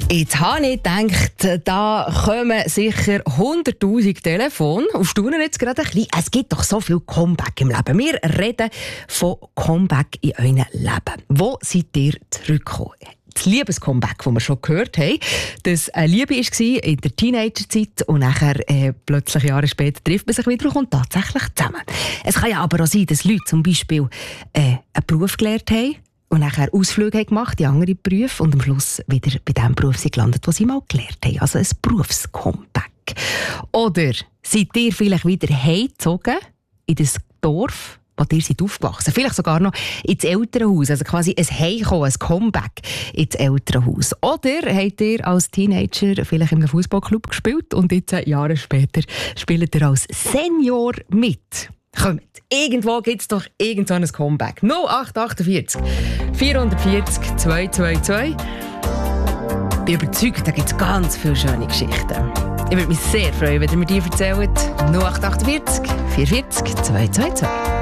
Jetzt habe ich gedacht, da kommen sicher 100'000 Telefone. Auf Staunen jetzt gerade ein bisschen. Es gibt doch so viel Comeback im Leben. Wir reden von Comeback in eurem Leben. Wo seid ihr zurückgekommen? Das Liebescomeback, das wir schon gehört haben, das eine Liebe war in der Teenagerzeit und nachher plötzlich Jahre später trifft man sich wieder und kommt tatsächlich zusammen. Es kann ja aber auch sein, dass Leute zum Beispiel einen Beruf gelernt haben und nachher Ausflüge haben gemacht, die andere Berufe und am Schluss wieder bei dem Beruf sind gelandet, was sie mal gelernt haben. Also ein Berufscomeback. Oder seid ihr vielleicht wieder heimgezogen in das Dorf, wo ihr seid aufgewachsen? Vielleicht sogar noch ins Elternhaus, also quasi ein Heimkommen, ein Comeback ins Elternhaus. Oder habt ihr als Teenager vielleicht in einem Fußballclub gespielt und jetzt Jahre später spielt ihr als Senior mit? Kommt, irgendwo gibt es doch irgend so ein Comeback. 0848 440 222. Ich bin überzeugt, da gibt es ganz viele schöne Geschichten. Ich würde mich sehr freuen, wenn ihr mir die erzählt. 0848 440 222.